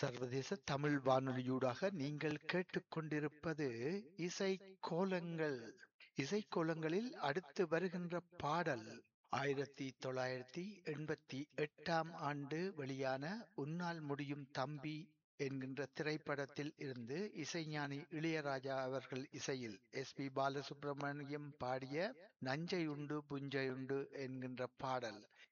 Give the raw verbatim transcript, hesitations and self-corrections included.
சர்வதேச தமிழ் வானொலியூடாக நீங்கள் கேட்டுக்கொண்டிருப்பது இசைக் கோலங்கள். இசைக் கோலங்களில் அடுத்து வருகின்ற பாடல் ஆயிரத்தி தொள்ளாயிரத்தி எண்பத்தி எட்டாம் ஆண்டு வெளியான உன்னால் முடியும் தம்பி என்கின்ற திரைப்படத்தில் இருந்து இசைஞானி இளையராஜா அவர்கள் இசையில் எஸ் பி பாலசுப்ரமணியம் பாடிய நஞ்சை உண்டு புஞ்சை உண்டு என்கின்ற பாடல்.